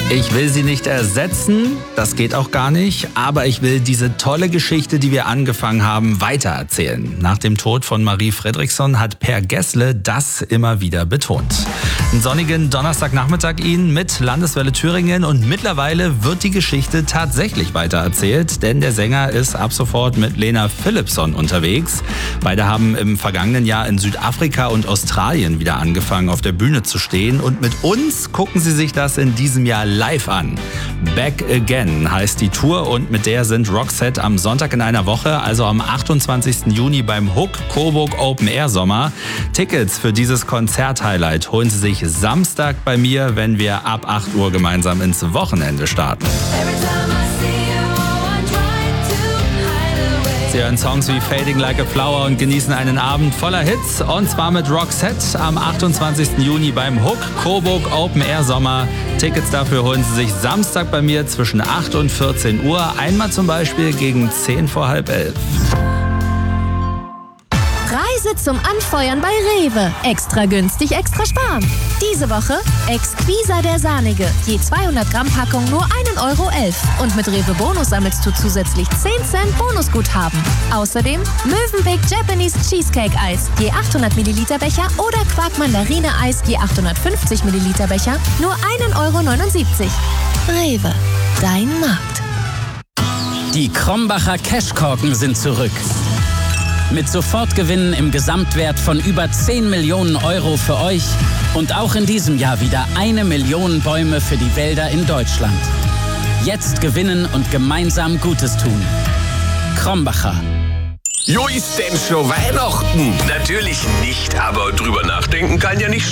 Ich will sie nicht ersetzen, das geht auch gar nicht, aber ich will diese tolle Geschichte, die wir angefangen haben, weitererzählen. Nach dem Tod von Marie Fredriksson hat Per Gessle das immer wieder betont. Einen sonnigen Donnerstagnachmittag Ihnen mit Landeswelle Thüringen und mittlerweile wird die Geschichte tatsächlich weitererzählt, denn der Sänger ist ab sofort mit Lena Philipsson unterwegs. Beide haben im vergangenen Jahr in Südafrika und Australien wieder angefangen, auf der Bühne zu stehen und mit uns gucken sie sich das in diesem Jahr live an. Back Again heißt die Tour und mit der sind Roxette am Sonntag in einer Woche, also am 28. Juni beim Hook Coburg Open Air Sommer. Tickets für dieses Konzert-Highlight holen Sie sich Samstag bei mir, wenn wir ab 8 Uhr gemeinsam ins Wochenende starten. Sie hören Songs wie Fading Like a Flower und genießen einen Abend voller Hits. Und zwar mit Roxette am 28. Juni beim Hook Coburg Open Air Sommer. Tickets dafür holen Sie sich Samstag bei mir zwischen 8 und 14 Uhr. Einmal zum Beispiel gegen 10 vor halb 11. Preise zum Anfeuern bei Rewe. Extra günstig, extra sparen. Diese Woche Exquisa der Sahnige. Je 200 Gramm Packung nur 1,11 € Und mit Rewe Bonus sammelst du zusätzlich 10 Cent Bonusguthaben. Außerdem Mövenpick Japanese Cheesecake Eis. Je 800 Milliliter Becher oder Quark Mandarine Eis. Je 850 Milliliter Becher nur 1,79 €. Rewe. Dein Markt. Die Krombacher Cashkorken sind zurück. Mit Sofortgewinnen im Gesamtwert von über 10 Millionen € für euch und auch in diesem Jahr wieder 1 Million Bäume für die Wälder in Deutschland. Jetzt gewinnen und gemeinsam Gutes tun. Krombacher. Jo, ist denn schon Weihnachten? Natürlich nicht, aber drüber nachdenken kann ja nicht